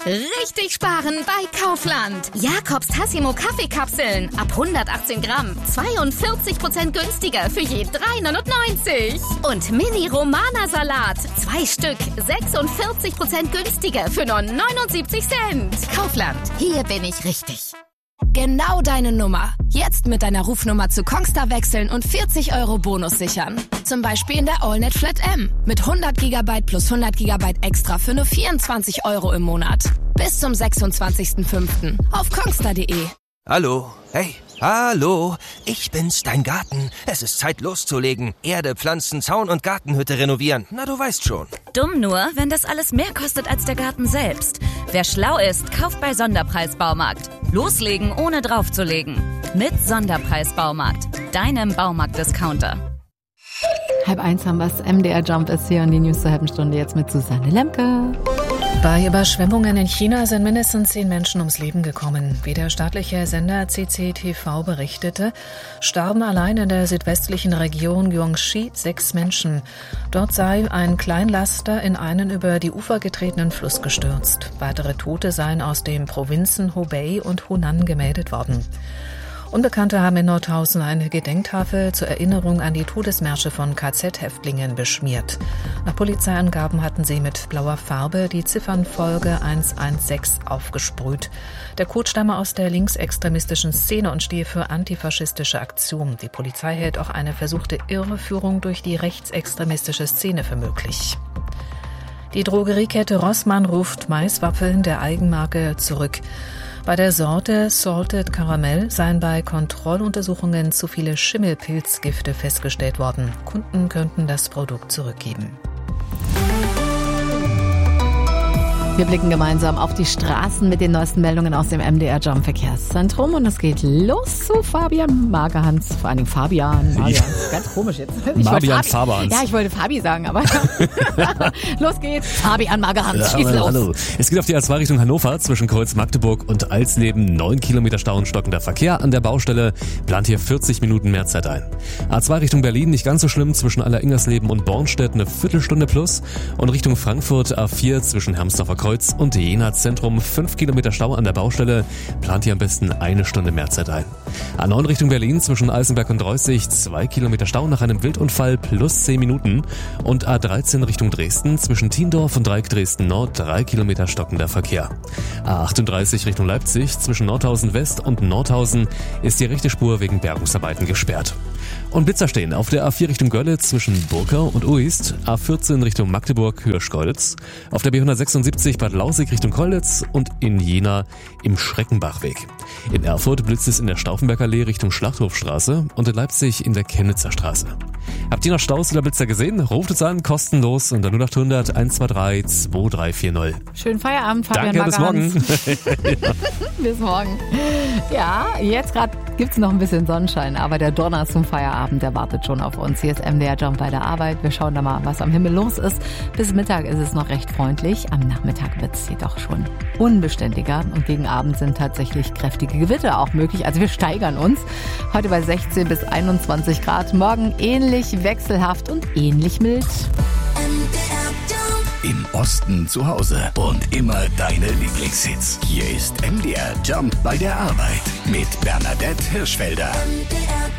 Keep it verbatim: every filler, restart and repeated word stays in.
Richtig sparen bei Kaufland. Jakobs Tassimo Kaffeekapseln ab hundertachtzehn Gramm. zweiundvierzig Prozent günstiger für je drei neunundneunzig. Und Mini Romana Salat. Zwei Stück. sechsundvierzig Prozent günstiger für nur neunundsiebzig Cent. Kaufland. Hier bin ich richtig. Genau deine Nummer. Jetzt mit deiner Rufnummer zu Kongstar wechseln und vierzig Euro Bonus sichern. Zum Beispiel in der AllNet Flat M. Mit hundert Gigabyte plus hundert Gigabyte extra für nur vierundzwanzig Euro im Monat. Bis zum sechsundzwanzigsten fünften auf kongstar punkt de. Hallo, hey, hallo, ich bin's, dein Garten. Es ist Zeit loszulegen. Erde, Pflanzen, Zaun und Gartenhütte renovieren. Na, du weißt schon. Dumm nur, wenn das alles mehr kostet als der Garten selbst. Wer schlau ist, kauft bei Sonderpreis Baumarkt. Loslegen, ohne draufzulegen. Mit Sonderpreis Baumarkt, deinem Baumarkt-Discounter. Halb eins haben wir's. M D R Jump ist hier und die News zur halben Stunde jetzt mit Susanne Lemke. Bei Überschwemmungen in China sind mindestens zehn Menschen ums Leben gekommen. Wie der staatliche Sender C C T V berichtete, starben allein in der südwestlichen Region Guangxi sechs Menschen. Dort sei ein Kleinlaster in einen über die Ufer getretenen Fluss gestürzt. Weitere Tote seien aus den Provinzen Hubei und Hunan gemeldet worden. Unbekannte haben in Nordhausen eine Gedenktafel zur Erinnerung an die Todesmärsche von K Z-Häftlingen beschmiert. Nach Polizeiangaben hatten sie mit blauer Farbe die Ziffernfolge eins eins sechs aufgesprüht. Der Code stamme aus der linksextremistischen Szene und stehe für antifaschistische Aktion. Die Polizei hält auch eine versuchte Irreführung durch die rechtsextremistische Szene für möglich. Die Drogeriekette Rossmann ruft Maiswaffeln der Eigenmarke zurück. Bei der Sorte Salted Caramel seien bei Kontrolluntersuchungen zu viele Schimmelpilzgifte festgestellt worden. Kunden könnten das Produkt zurückgeben. Wir blicken gemeinsam auf die Straßen mit den neuesten Meldungen aus dem M D R Jump Verkehrszentrum und es geht los zu Fabian Magerhans, vor allem Fabian Magerhans, ganz komisch jetzt. Ich Fabian Faberhans. Ja, ich wollte Fabi sagen, aber los geht's, Fabian Magerhans, ja, schieß los. Hallo. Es geht auf die A zwei Richtung Hannover zwischen Kreuz Magdeburg und Alsleben, neun Kilometer Stau und stockender Verkehr an der Baustelle, plant hier vierzig Minuten mehr Zeit ein. A zwei Richtung Berlin nicht ganz so schlimm, zwischen Alleringersleben und Bornstedt eine Viertelstunde plus und Richtung Frankfurt A vier zwischen Hermsdorfer Kreuz und Jena Zentrum, fünf Kilometer Stau an der Baustelle, plant hier am besten eine Stunde mehr Zeit ein. A neun Richtung Berlin zwischen Eisenberg und Reußig, zwei Kilometer Stau nach einem Wildunfall plus zehn Minuten und A dreizehn Richtung Dresden zwischen Tiendorf und Dreieck Dresden Nord, drei Kilometer stockender Verkehr. A achtunddreißig Richtung Leipzig zwischen Nordhausen West und Nordhausen ist die rechte Spur wegen Bergungsarbeiten gesperrt. Und Blitzer stehen auf der A vier Richtung Gölle zwischen Burkau und Uist, A vierzehn Richtung Magdeburg Hirschgolitz, auf der B hundertsechsundsiebzig Bad Lausick Richtung Kollitz und in Jena im Schreckenbachweg. In Erfurt blitzt es in der Stauffenbergallee Richtung Schlachthofstraße und in Leipzig in der Chemnitzer Straße. Habt ihr noch Staus oder Blitzer gesehen? Ruft uns an, kostenlos unter null acht hundert eins zwei drei zwei drei vier null. Schönen Feierabend, Fabian Danke, Magerhans. bis morgen. Bis morgen. Ja, jetzt gerade gibt's noch ein bisschen Sonnenschein, aber der Donner zum Feierabend, der wartet schon auf uns. Hier ist M D R Jump bei der Arbeit. Wir schauen da mal, was am Himmel los ist. Bis Mittag ist es noch recht freundlich. Am Nachmittag wird's jedoch schon unbeständiger und gegen Abend sind tatsächlich kräftige Gewitter auch möglich. Also wir steigern uns. Heute bei sechzehn bis einundzwanzig Grad. Morgen ähnlich wechselhaft und ähnlich mild. Im Osten zu Hause und immer deine Lieblingshits. Hier ist M D R Jump bei der Arbeit mit Bernadette Hirschfelder. M D R